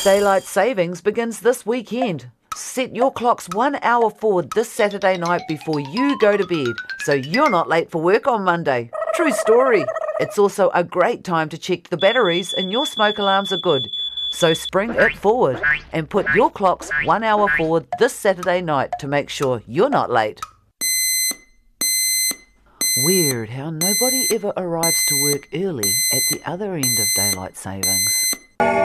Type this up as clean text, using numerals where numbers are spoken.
Daylight savings begins this weekend. Set your clocks 1 hour forward this Saturday night before you go to bed, so you're not late for work on Monday. True story. It's also a great time to check the batteries and your smoke alarms are good. So spring it forward and put your clocks 1 hour forward this Saturday night to make sure you're not late. Weird how nobody ever arrives to work early at the other end of daylight savings.